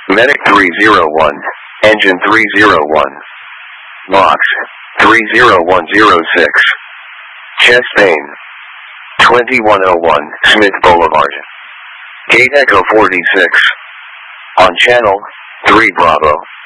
Medic 301, Engine 301. Box 30106. Chest Pain 2101, Smith Boulevard. Gate Echo 46. On Channel 3 Bravo.